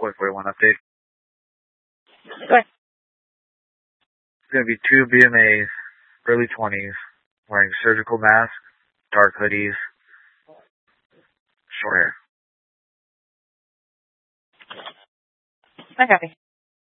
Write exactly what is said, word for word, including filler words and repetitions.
four forty-one update. Go ahead. It's going to be two B M As, early twenties, wearing surgical masks, dark hoodies, short hair. I copy.